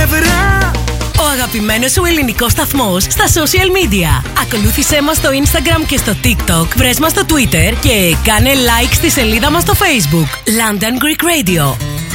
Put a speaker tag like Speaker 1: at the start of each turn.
Speaker 1: πλευρά.
Speaker 2: Ο αγαπημένος σου ελληνικός σταθμός στα social media. Ακολούθησέ μας στο Instagram και στο TikTok. Βρες μας στο Twitter και κάνε like στη σελίδα μας στο Facebook. London Greek Radio.